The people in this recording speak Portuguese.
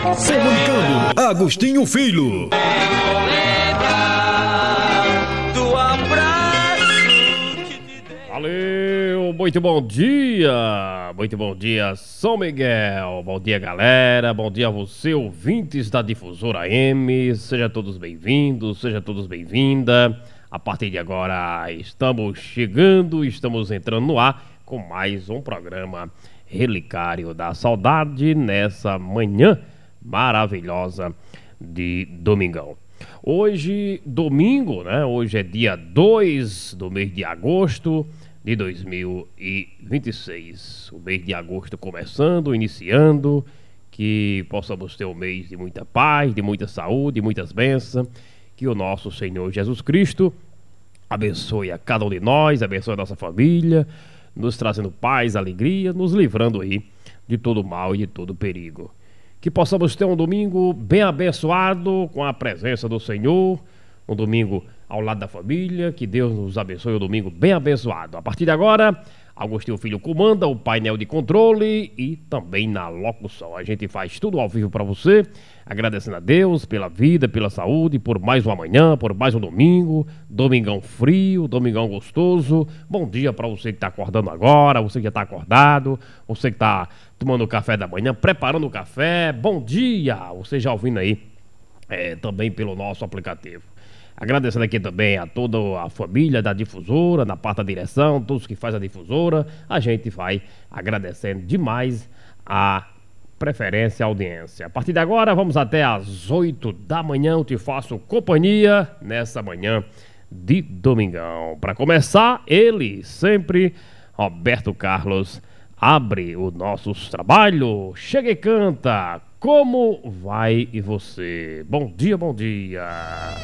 Comunicando, Agostinho Filho. Valeu, muito bom dia São Miguel, bom dia galera, bom dia a você ouvintes da Difusora M, sejam todos bem-vindos, sejam todos bem-vindas. A partir de agora estamos chegando, estamos entrando no ar com mais um programa Relicário da Saudade nessa manhã maravilhosa de domingão. Hoje, domingo, né? Hoje é dia 2 do mês de agosto de 2026. O mês de agosto começando, iniciando, que possamos ter um mês de muita paz, de muita saúde, de muitas bênçãos. Que o nosso Senhor Jesus Cristo abençoe a cada um de nós, abençoe a nossa família, nos trazendo paz, alegria, nos livrando aí de todo mal e de todo perigo. Que possamos ter um domingo bem abençoado com a presença do Senhor, um domingo ao lado da família, que Deus nos abençoe, um domingo bem abençoado. A partir de agora, Agostinho Filho comanda o painel de controle e também na locução. A gente faz tudo ao vivo para você, agradecendo a Deus pela vida, pela saúde, por mais uma manhã, por mais um domingo, domingão frio, domingão gostoso. Bom dia para você que está acordando agora, você que já está acordado, você que está tomando o café da manhã, preparando o café. Bom dia, você já ouvindo aí também pelo nosso aplicativo. Agradecendo aqui também a toda a família da Difusora, na parte da direção, todos que fazem a Difusora. A gente vai agradecendo demais a preferência e a audiência. A partir de agora, vamos até às 8 da manhã. Eu te faço companhia nessa manhã de domingão. Para começar, ele sempre, Roberto Carlos, abre o nosso trabalho. Chega e canta. Como vai você? Bom dia, bom dia.